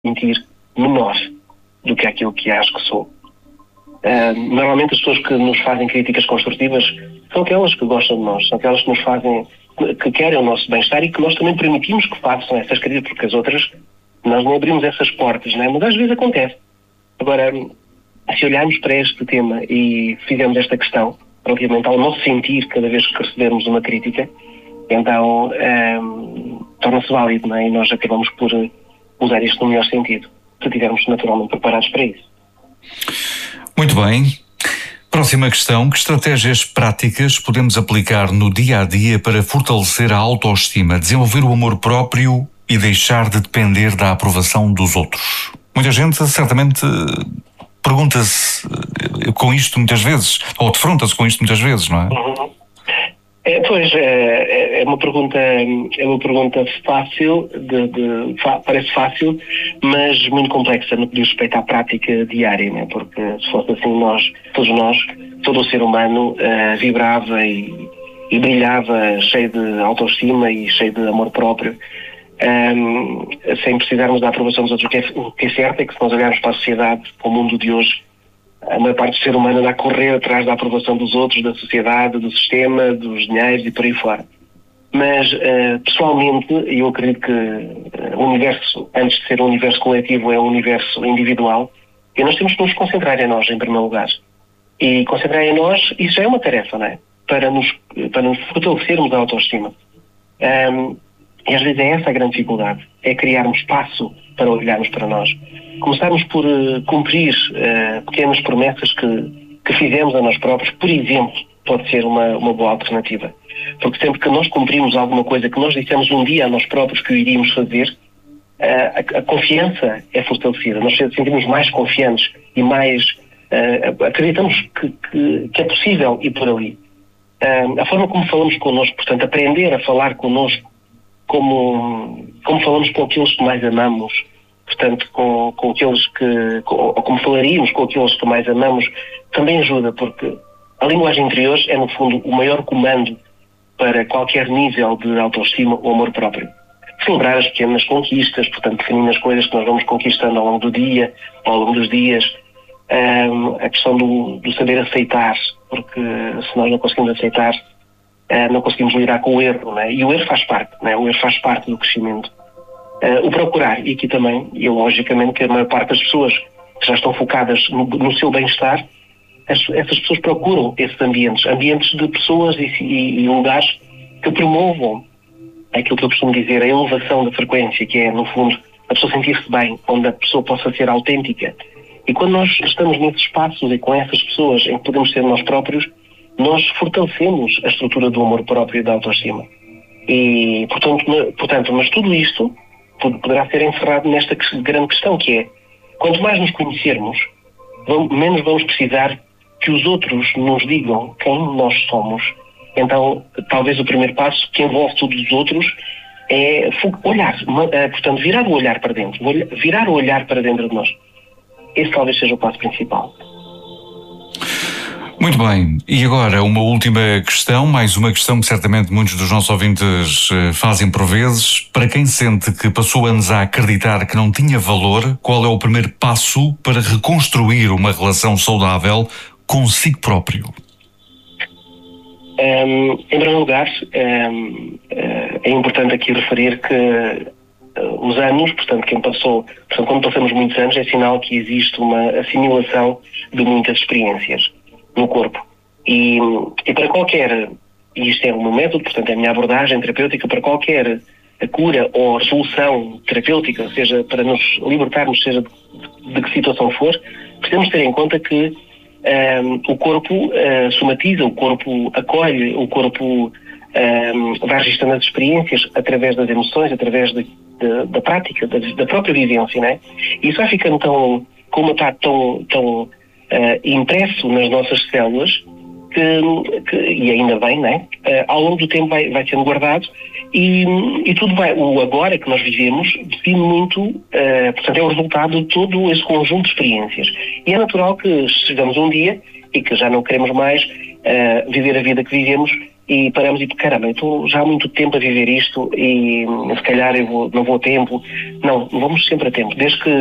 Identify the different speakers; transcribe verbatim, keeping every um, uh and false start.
Speaker 1: sentir menor do que aquilo que acho que sou. Uh, normalmente as pessoas que nos fazem críticas construtivas são aquelas que gostam de nós, são aquelas que nos fazem, que querem o nosso bem-estar e que nós também permitimos que façam essas críticas, porque as outras, nós não abrimos essas portas, não é? Mas às vezes acontece. Agora, se olharmos para este tema e fizermos esta questão, relativamente ao nosso sentir cada vez que recebemos uma crítica, então um, torna-se válido, não é? E nós acabamos por usar isto no melhor sentido, se estivermos naturalmente preparados para isso.
Speaker 2: Muito bem. Próxima questão: que estratégias práticas podemos aplicar no dia a dia para fortalecer a autoestima, desenvolver o amor próprio e deixar de depender da aprovação dos outros? Muita gente certamente pergunta-se com isto muitas vezes, ou defronta-se com isto muitas vezes, não é?
Speaker 1: Uhum. É, pois, é, é uma pergunta, é uma pergunta fácil, de, de, fa, parece fácil, mas muito complexa no que diz respeito à prática diária, né? Porque se fosse assim, nós, todos nós, todo o ser humano uh, vibrava e, e brilhava cheio de autoestima e cheio de amor próprio, um, sem precisarmos da aprovação dos outros. O que, é, o que é certo é que se nós olharmos para a sociedade, para o mundo de hoje, a maior parte do ser humano anda a correr atrás da aprovação dos outros, da sociedade, do sistema, dos dinheiros e por aí fora. Mas, uh, pessoalmente, eu acredito que uh, o universo, antes de ser um universo coletivo, é um universo individual, e nós temos que nos concentrar em nós, em primeiro lugar. E concentrar em nós, isso já é uma tarefa, não é? Para nos, para nos fortalecermos a autoestima. Um, e às vezes é essa a grande dificuldade, é criarmos espaço para olharmos para nós. Começarmos por uh, cumprir uh, pequenas promessas que, que fizemos a nós próprios, por exemplo, pode ser uma, uma boa alternativa. Porque sempre que nós cumprimos alguma coisa que nós dissemos um dia a nós próprios que o iríamos fazer, uh, a, a confiança é fortalecida. Nós sentimos mais confiantes e mais uh, acreditamos que, que, que é possível ir por ali. Uh, a forma como falamos connosco, portanto, aprender a falar connosco como, como falamos com aqueles que mais amamos, portanto, com, com aqueles que, com, ou como falaríamos com aqueles que mais amamos, também ajuda, porque a linguagem interior é, no fundo, o maior comando para qualquer nível de autoestima ou amor próprio. Celebrar as pequenas conquistas, portanto, definir as coisas que nós vamos conquistando ao longo do dia, ao longo dos dias, um, a questão do, do saber aceitar, porque se nós não conseguimos aceitar, uh, não conseguimos lidar com o erro, né? E o erro faz parte, né? O erro faz parte do crescimento. Uh, o procurar, e aqui também, e logicamente que a maior parte das pessoas que já estão focadas no, no seu bem-estar, as, essas pessoas procuram esses ambientes, ambientes de pessoas e, e, e lugares que promovam aquilo que eu costumo dizer, a elevação da frequência, que é, no fundo, a pessoa sentir-se bem, onde a pessoa possa ser autêntica. E quando nós estamos nesses espaços e com essas pessoas em que podemos ser nós próprios, nós fortalecemos a estrutura do amor próprio e da autoestima. E, portanto, portanto mas tudo isto poderá ser encerrado nesta grande questão, que é, quanto mais nos conhecermos, vamos, menos vamos precisar que os outros nos digam quem nós somos. Então, talvez o primeiro passo, que envolve todos os outros, é olhar, portanto, virar o olhar para dentro, virar o olhar para dentro de nós. Esse talvez seja o passo principal.
Speaker 2: Muito bem, e agora uma última questão, mais uma questão que certamente muitos dos nossos ouvintes fazem por vezes. Para quem sente que passou anos a acreditar que não tinha valor, qual é o primeiro passo para reconstruir uma relação saudável consigo próprio?
Speaker 1: Um, em primeiro lugar, um, é importante aqui referir que os anos, portanto, quem passou, portanto, quando passamos muitos anos, é sinal que existe uma assimilação de muitas experiências no corpo. E, e para qualquer, e isto é o meu método, portanto é a minha abordagem terapêutica, para qualquer cura ou resolução terapêutica, seja para nos libertarmos, seja de, de que situação for, precisamos ter em conta que um, o corpo uh, somatiza, o corpo acolhe, o corpo um, vai registrando as experiências através das emoções, através de, de, da prática, da, da própria vivência, não é? E isso vai ficando tão, como está tão, tão Uh, impresso nas nossas células, que, que, e ainda bem, né? Uh, ao longo do tempo vai, vai sendo guardado e, e tudo vai, o agora que nós vivemos define muito, uh, portanto é o resultado de todo esse conjunto de experiências. E é natural que chegamos um dia e que já não queremos mais uh, viver a vida que vivemos e paramos e, caramba, eu estou já há muito tempo a viver isto e se calhar eu vou, não vou a tempo. Não, vamos sempre a tempo. Desde que